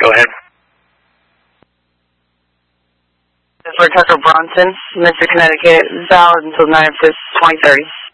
Go ahead. For Tucker Bronson, Mr. Connecticut, valid until 9/5/2030.